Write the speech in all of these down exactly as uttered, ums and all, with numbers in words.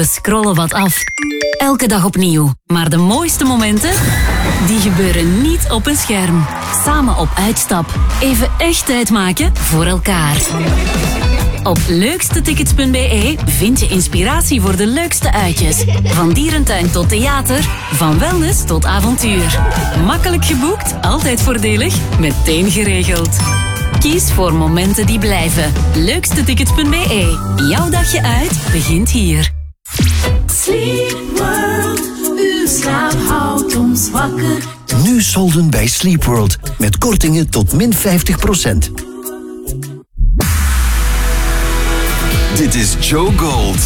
We scrollen wat af. Elke dag opnieuw. Maar de mooiste momenten, die gebeuren niet op een scherm. Samen op uitstap. Even echt tijd maken voor elkaar. Op leukstetickets punt b e vind je inspiratie voor de leukste uitjes. Van dierentuin tot theater, van wellness tot avontuur. Makkelijk geboekt, altijd voordelig, meteen geregeld. Kies voor momenten die blijven. leukstetickets punt b e. Jouw dagje uit begint hier. Sleep World, uw slaap houdt ons wakker. Nu solden bij Sleep World met kortingen tot min vijftig procent. Dit is Joe Gold.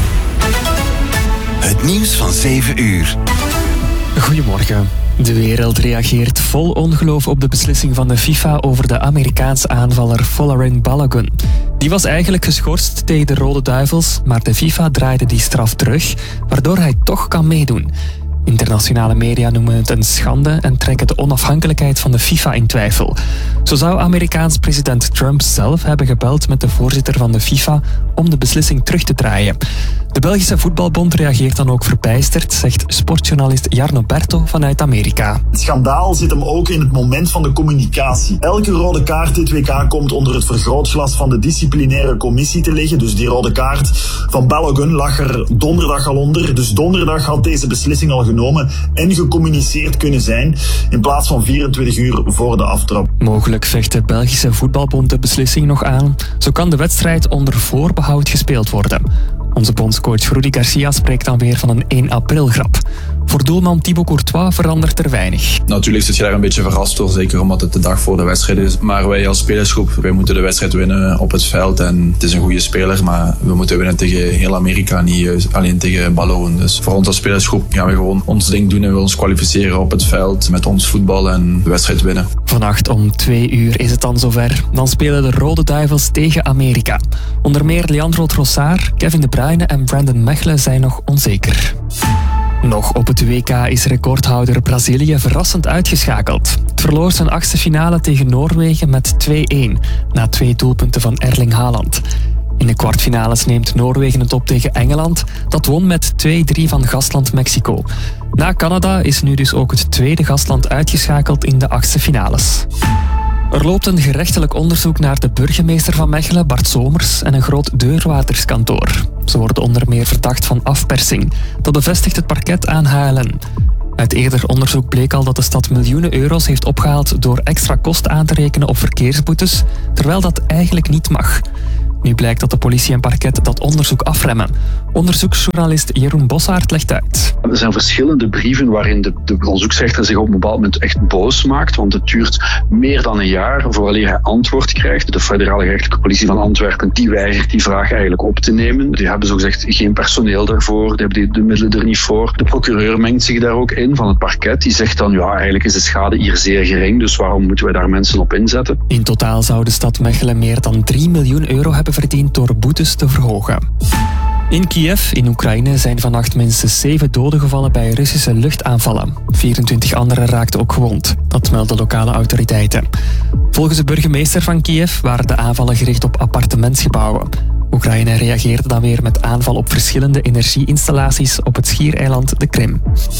Het nieuws van zeven uur. Goedemorgen. De wereld reageert vol ongeloof op de beslissing van de FIFA over de Amerikaanse aanvaller Folarin Balogun. Die was eigenlijk geschorst tegen de Rode Duivels, maar de FIFA draaide die straf terug, waardoor hij toch kan meedoen. Internationale media noemen het een schande en trekken de onafhankelijkheid van de FIFA in twijfel. Zo zou Amerikaans president Trump zelf hebben gebeld met de voorzitter van de FIFA om de beslissing terug te draaien. De Belgische Voetbalbond reageert dan ook verbijsterd, zegt sportjournalist Jarno Berto vanuit Amerika. Het schandaal zit hem ook in het moment van de communicatie. Elke rode kaart dit W K komt onder het vergrootglas van de disciplinaire commissie te liggen. Dus die rode kaart van Balogun lag er donderdag al onder. Dus donderdag had deze beslissing al genomen en gecommuniceerd kunnen zijn, in plaats van vierentwintig uur voor de aftrap. Mogelijk vecht de Belgische Voetbalbond de beslissing nog aan. Zo kan de wedstrijd onder voorbehoud gespeeld worden. Onze bondscoach Rudy Garcia spreekt dan weer van een één april grap. Voor doelman Thibaut Courtois verandert er weinig. Natuurlijk zit je daar een beetje verrast door, zeker omdat het de dag voor de wedstrijd is. Maar wij als spelersgroep, wij moeten de wedstrijd winnen op het veld. En het is een goede speler, maar we moeten winnen tegen heel Amerika, niet alleen tegen Balogun. Dus voor ons als spelersgroep gaan we gewoon ons ding doen en we ons kwalificeren op het veld met ons voetbal en de wedstrijd winnen. Vannacht om twee uur is het dan zover. Dan spelen de Rode Duivels tegen Amerika. Onder meer Leandro Trossard, Kevin De Bruyne en Brandon Mechelen zijn nog onzeker. Nog op het W K is recordhouder Brazilië verrassend uitgeschakeld. Het verloor zijn achtste finale tegen Noorwegen met twee-één, na twee doelpunten van Erling Haaland. In de kwartfinales neemt Noorwegen het op tegen Engeland. Dat won met twee-drie van gastland Mexico. Na Canada is nu dus ook het tweede gastland uitgeschakeld in de achtste finales. Er loopt een gerechtelijk onderzoek naar de burgemeester van Mechelen, Bart Somers, en een groot deurwaarderskantoor. Ze worden onder meer verdacht van afpersing. Dat bevestigt het parket aan H L N. Uit eerder onderzoek bleek al dat de stad miljoenen euro's heeft opgehaald door extra kosten aan te rekenen op verkeersboetes, terwijl dat eigenlijk niet mag. Nu blijkt dat de politie en parket dat onderzoek afremmen. Onderzoeksjournalist Jeroen Bossaert legt uit. Er zijn verschillende brieven waarin de, de onderzoeksrechter zich op een bepaald moment echt boos maakt, want het duurt meer dan een jaar vooraleer hij antwoord krijgt. De federale gerechtelijke politie van Antwerpen die weigert die vraag eigenlijk op te nemen. Die hebben zogezegd geen personeel daarvoor, die hebben de middelen er niet voor. De procureur mengt zich daar ook in van het parket. Die zegt dan, ja, eigenlijk is de schade hier zeer gering, dus waarom moeten wij daar mensen op inzetten? In totaal zou de stad Mechelen meer dan drie miljoen euro hebben verdiend door boetes te verhogen. In Kiev, in Oekraïne, zijn vannacht minstens zeven doden gevallen bij Russische luchtaanvallen. vierentwintig anderen raakten ook gewond. Dat melden lokale autoriteiten. Volgens de burgemeester van Kiev waren de aanvallen gericht op appartementsgebouwen. Oekraïne reageerde dan weer met aanval op verschillende energieinstallaties op het schiereiland de Krim.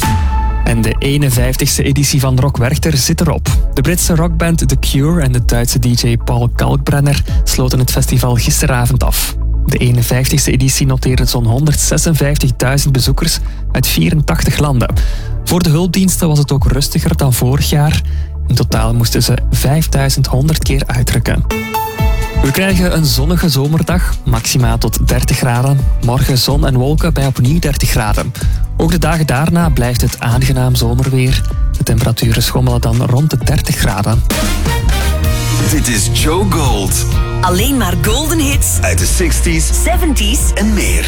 En de eenenvijftigste editie van Rock Werchter zit erop. De Britse rockband The Cure en de Duitse D J Paul Kalkbrenner sloten het festival gisteravond af. De eenenvijftigste editie noteerde zo'n honderdzesenvijftigduizend bezoekers uit vierentachtig landen. Voor de hulpdiensten was het ook rustiger dan vorig jaar. In totaal moesten ze vijfduizend honderd keer uitdrukken. We krijgen een zonnige zomerdag, maxima tot dertig graden. Morgen zon en wolken bij opnieuw dertig graden. Ook de dagen daarna blijft het aangenaam zomerweer. De temperaturen schommelen dan rond de dertig graden. Dit is Joe Gold. Alleen maar golden hits Uit de zestig's zeventig's en meer.